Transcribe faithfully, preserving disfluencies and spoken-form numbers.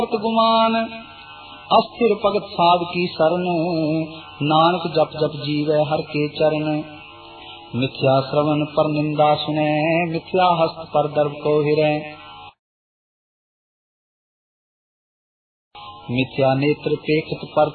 गुमान अस्थिर भगत साध की शरण, नानक जप जप जीवै हर के चरण। मिथ्या श्रवण पर निंदा सुने, मिथ्या हस्त पर दर्भ को हिरै। मिथ्या नेत्र देखत पर